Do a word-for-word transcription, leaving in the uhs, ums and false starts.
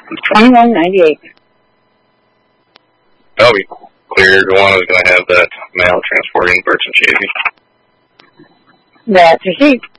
twenty-one ninety-eight. That'll be cleared. The one is going to have that mail transporting Birch and Chazy. That's received.